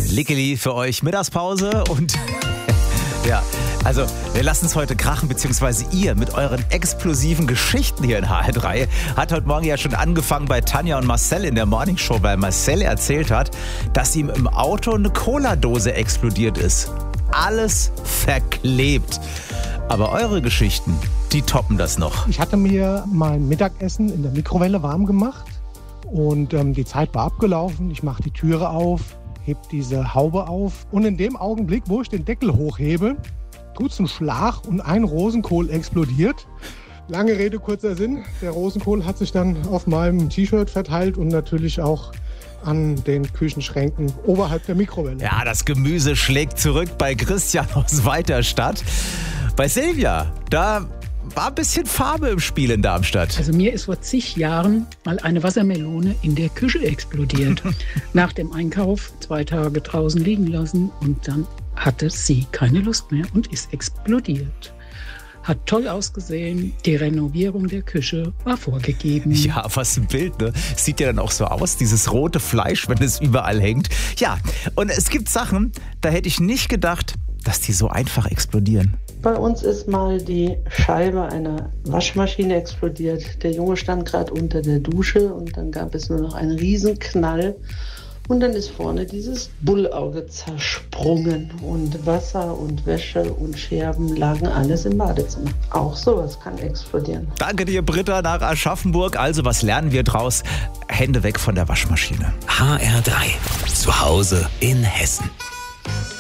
Lickeli für euch Mittagspause und ja, also wir lassen es heute krachen, beziehungsweise ihr mit euren explosiven Geschichten hier in HR3. Hat heute Morgen ja schon angefangen bei Tanja und Marcel in der Morningshow, weil Marcel erzählt hat, dass ihm im Auto eine Cola-Dose explodiert ist. Alles verklebt. Aber eure Geschichten, die toppen das noch. Ich hatte mir mein Mittagessen in der Mikrowelle warm gemacht und die Zeit war abgelaufen. Ich mache die Türe auf, heb diese Haube auf und in dem Augenblick, wo ich den Deckel hochhebe, tut's einen Schlag und ein Rosenkohl explodiert. Lange Rede, kurzer Sinn. Der Rosenkohl hat sich dann auf meinem T-Shirt verteilt und natürlich auch an den Küchenschränken oberhalb der Mikrowelle. Ja, das Gemüse schlägt zurück bei Christian aus Weiterstadt. Bei Silvia, da war ein bisschen Farbe im Spiel in Darmstadt. Also mir ist vor zig Jahren mal eine Wassermelone in der Küche explodiert. Nach dem Einkauf 2 Tage draußen liegen lassen und dann hatte sie keine Lust mehr und ist explodiert. Hat toll ausgesehen, die Renovierung der Küche war vorgegeben. Ja, was ein Bild, ne? Sieht ja dann auch so aus, dieses rote Fleisch, wenn es überall hängt. Ja, und es gibt Sachen, da hätte ich nicht gedacht, dass die so einfach explodieren. Bei uns ist mal die Scheibe einer Waschmaschine explodiert. Der Junge stand gerade unter der Dusche und dann gab es nur noch einen Riesenknall. Und dann ist vorne dieses Bullauge zersprungen und Wasser und Wäsche und Scherben lagen alles im Badezimmer. Auch sowas kann explodieren. Danke dir, Britta, nach Aschaffenburg. Also, was lernen wir draus? Hände weg von der Waschmaschine. HR3. Zu Hause in Hessen.